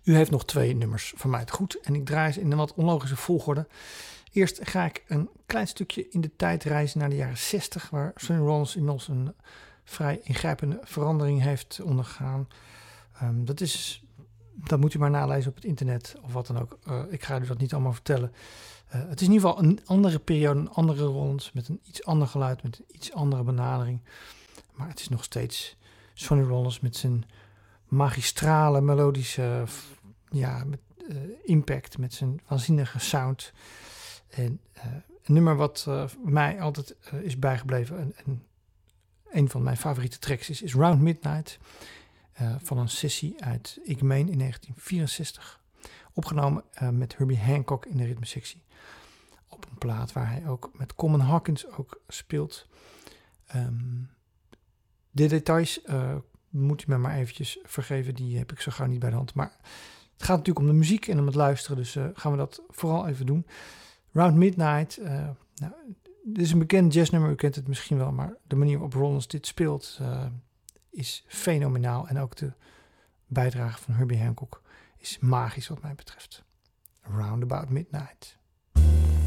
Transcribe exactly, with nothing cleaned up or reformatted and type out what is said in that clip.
U heeft nog twee nummers van mij te goed en ik draai ze in een wat onlogische volgorde. Eerst ga ik een klein stukje in de tijd reizen naar de jaren zestig, waar Sonny Rollins inmiddels een vrij ingrijpende verandering heeft ondergaan. Um, dat is, dat moet u maar nalezen op het internet of wat dan ook. Uh, ik ga u dat niet allemaal vertellen. Uh, het is in ieder geval een andere periode, een andere Rollins met een iets ander geluid, met een iets andere benadering. Maar het is nog steeds Sonny Rollins met zijn magistrale, melodische ja, met, uh, impact, met zijn waanzinnige sound. En uh, een nummer wat uh, mij altijd uh, is bijgebleven en, en een van mijn favoriete tracks is, is Round Midnight. Uh, van een sessie uit, ik meen, in negentien vierenzestig. Opgenomen uh, met Herbie Hancock in de ritmesectie. Op een plaat waar hij ook met Coleman Hawkins ook speelt. Um, de details uh, moet u me maar eventjes vergeven. Die heb ik zo gauw niet bij de hand. Maar het gaat natuurlijk om de muziek en om het luisteren. Dus uh, gaan we dat vooral even doen. Round Midnight. Uh, nou, dit is een bekend jazznummer. U kent het misschien wel. Maar de manier waarop Rollins dit speelt uh, is fenomenaal. En ook de bijdrage van Herbie Hancock is magisch wat mij betreft. Round About Midnight.